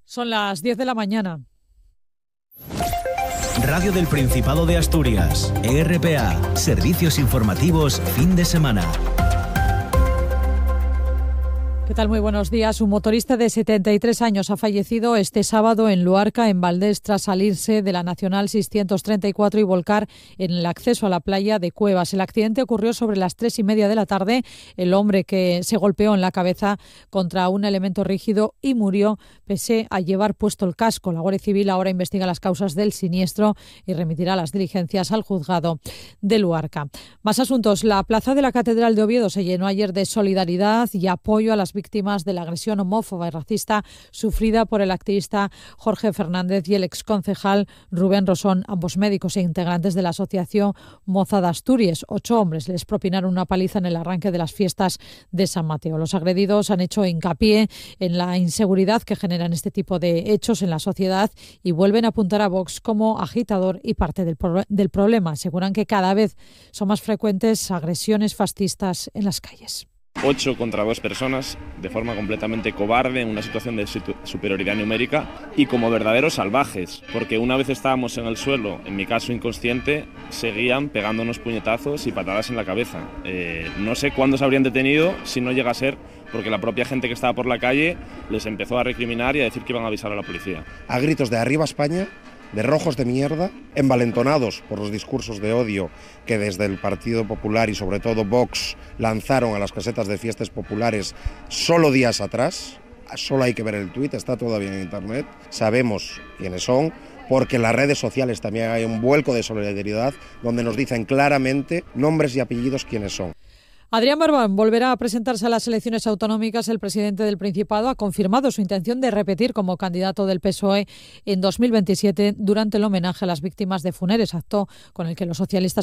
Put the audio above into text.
Son las 10 de la mañana. Radio del Principado de Asturias, RPA, servicios informativos fin de semana. ¿Qué tal? Muy buenos días. Un motorista de 73 años ha fallecido este sábado en Luarca, en Valdés, tras salirse de la Nacional 634 y volcar en el acceso a la playa de Cuevas. El accidente ocurrió sobre las 3:30 de la tarde. El hombre que se golpeó en la cabeza contra un elemento rígido y murió pese a llevar puesto el casco. La Guardia Civil ahora investiga las causas del siniestro y remitirá las diligencias al juzgado de Luarca. Más asuntos. La plaza de la Catedral de Oviedo se llenó ayer de solidaridad y apoyo a las víctimas de la agresión homófoba y racista sufrida por el activista Jorge Fernández y el exconcejal Rubén Rosón, ambos médicos e integrantes de la asociación Moza de Asturias. 8 hombres les propinaron una paliza en el arranque de las fiestas de San Mateo. Los agredidos han hecho hincapié en la inseguridad que generan este tipo de hechos en la sociedad y vuelven a apuntar a Vox como agitador y parte del problema. Aseguran que cada vez son más frecuentes agresiones fascistas en las calles. 8 contra 2 personas, de forma completamente cobarde, en una situación de superioridad numérica y como verdaderos salvajes, porque una vez estábamos en el suelo, en mi caso inconsciente, seguían pegándonos puñetazos y patadas en la cabeza. No sé cuándo se habrían detenido si no llega a ser porque la propia gente que estaba por la calle les empezó a recriminar y a decir que iban a avisar a la policía. A gritos de arriba España, de rojos de mierda, envalentonados por los discursos de odio que desde el Partido Popular y sobre todo Vox lanzaron a las casetas de fiestas populares solo días atrás. Solo hay que ver el tuit, está todavía en internet, sabemos quiénes son, porque en las redes sociales también hay un vuelco de solidaridad donde nos dicen claramente nombres y apellidos quiénes son. Adrián Barbán volverá a presentarse a las elecciones autonómicas. El presidente del Principado ha confirmado su intención de repetir como candidato del PSOE en 2027 durante el homenaje a las víctimas de Funeres, acto con el que los socialistas